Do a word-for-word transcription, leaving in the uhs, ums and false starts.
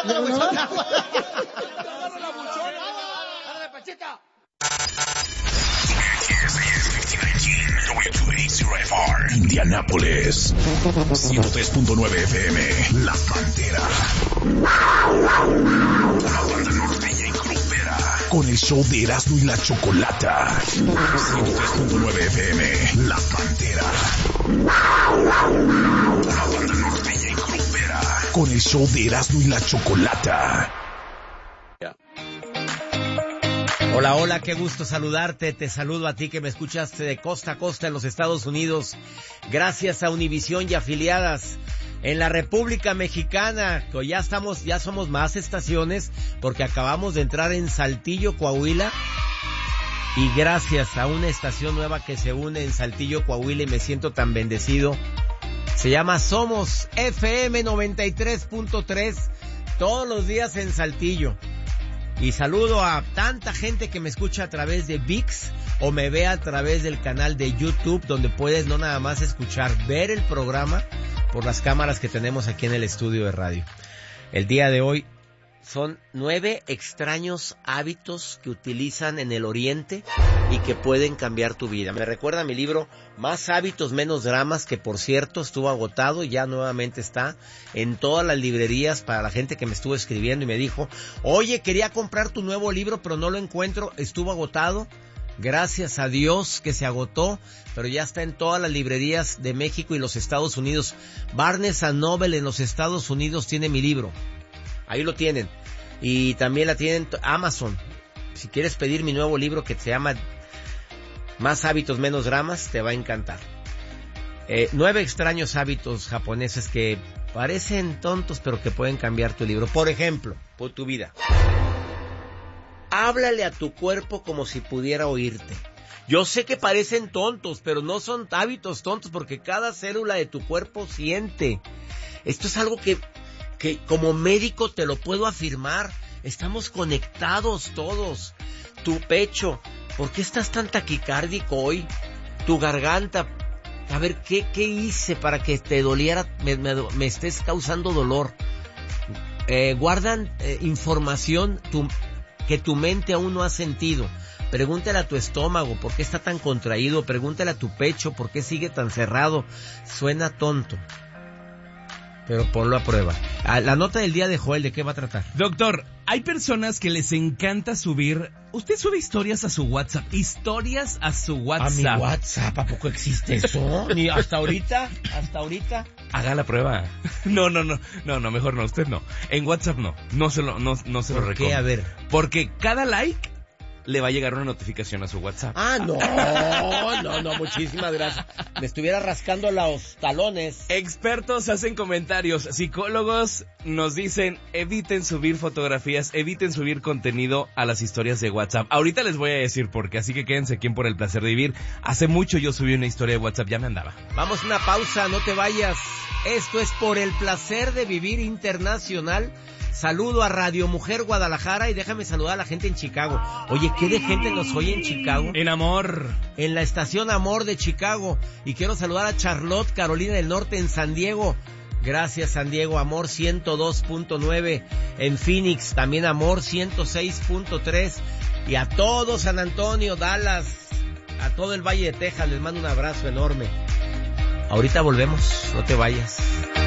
Agarra la buchona. Agarra la buchona. Agarra la pacheta. W two eighty F R, Indianápolis, ciento tres punto nueve F M, La Pantera, una banda norteña y grupera, con el show de Erasmo y la Chocolata, ciento tres punto nueve F M, La Pantera, una banda norteña y grupera, con el show de Erasmo y la Chocolata. Hola, hola, qué gusto saludarte. Te saludo a ti que me escuchaste de costa a costa en los Estados Unidos. Gracias a Univisión y afiliadas en la República Mexicana, que ya estamos, ya somos más estaciones porque acabamos de entrar en Saltillo, Coahuila. Y gracias a una estación nueva que se une en Saltillo, Coahuila, y me siento tan bendecido. Se llama Somos F M noventa y tres punto tres, todos los días en Saltillo. Y saludo a tanta gente que me escucha a través de V I X o me ve a través del canal de YouTube, donde puedes no nada más escuchar, ver el programa por las cámaras que tenemos aquí en el estudio de radio. El día de hoy son nueve extraños hábitos que utilizan en el Oriente y que pueden cambiar tu vida. Me recuerda a mi libro Más hábitos, menos dramas, que por cierto estuvo agotado, ya nuevamente está en todas las librerías para la gente que me estuvo escribiendo y me dijo, oye, quería comprar tu nuevo libro pero no lo encuentro, estuvo agotado. Gracias a Dios que se agotó, pero ya está en todas las librerías de México y los Estados Unidos. Barnes and Noble en los Estados Unidos tiene mi libro. Ahí lo tienen. Y también la tienen Amazon. Si quieres pedir mi nuevo libro que se llama Más hábitos, menos dramas, te va a encantar. Eh, nueve extraños hábitos japoneses que parecen tontos, pero que pueden cambiar tu libro. Por ejemplo, por tu vida. Háblale a tu cuerpo como si pudiera oírte. Yo sé que parecen tontos, pero no son hábitos tontos, porque cada célula de tu cuerpo siente. Esto es algo que... que como médico te lo puedo afirmar, estamos conectados todos. Tu pecho, ¿por qué estás tan taquicárdico hoy? Tu garganta, a ver, ¿qué, qué hice para que te doliera, me, me, me estés causando dolor? Eh, guardan eh, información tu, que tu mente aún no ha sentido. Pregúntale a tu estómago, ¿por qué está tan contraído? Pregúntale a tu pecho, ¿por qué sigue tan cerrado? Suena tonto, pero ponlo a prueba. Ah, la nota del día de Joel, ¿de qué va a tratar? Doctor, hay personas que les encanta subir... Usted sube historias a su WhatsApp. Historias a su WhatsApp. ¿A mi WhatsApp? ¿A poco existe eso? Ni hasta ahorita, hasta ahorita. Haga la prueba. No, no, no. No, no, mejor no. Usted no. En WhatsApp no. No se lo, no, no se lo recomiendo. ¿Por qué? A ver. Porque cada like le va a llegar una notificación a su WhatsApp. Ah, no, no, no, muchísimas gracias. Me estuviera rascando los talones. Expertos hacen comentarios, psicólogos nos dicen, eviten subir fotografías, eviten subir contenido a las historias de WhatsApp. Ahorita les voy a decir por qué, así que quédense aquí en Por el Placer de Vivir. Hace mucho yo subí una historia de WhatsApp, ya me andaba. Vamos a una pausa, no te vayas. Esto es Por el Placer de Vivir Internacional. Saludo a Radio Mujer Guadalajara y déjame saludar a la gente en Chicago. Oye, ¿qué de gente nos oye en Chicago? En Amor. En la estación Amor de Chicago. Y quiero saludar a Charlotte, Carolina del Norte, en San Diego. Gracias, San Diego. Amor ciento dos punto nueve. En Phoenix, también Amor ciento seis punto tres. Y a todo San Antonio, Dallas, a todo el Valle de Texas, les mando un abrazo enorme. Ahorita volvemos, no te vayas.